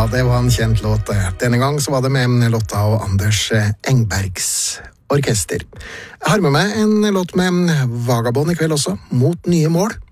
Ja, det var en kjent låt. Denne gang så var det med Lotta og Anders Engbergs orkester. Jeg har med meg en låt med Vagabond i kveld også, Mot nye mål.